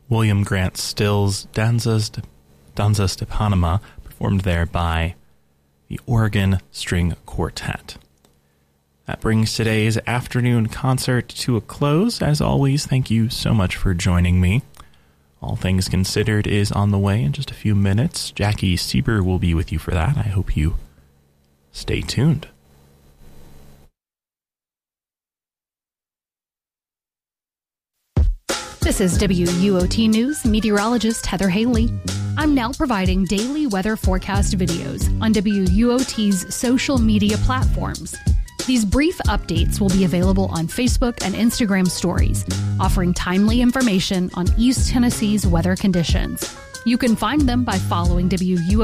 William Grant Still's Danzas de Panama, performed there by the Oregon String Quartet. That brings today's afternoon concert to a close. As always, thank you so much for joining me. All Things Considered is on the way in just a few minutes. Jackie Sieber will be with you for that. I hope you stay tuned. This is WUOT News meteorologist Heather Haley. I'm now providing daily weather forecast videos on WUOT's social media platforms. These brief updates will be available on Facebook and Instagram stories, offering timely information on East Tennessee's weather conditions. You can find them by following WUOT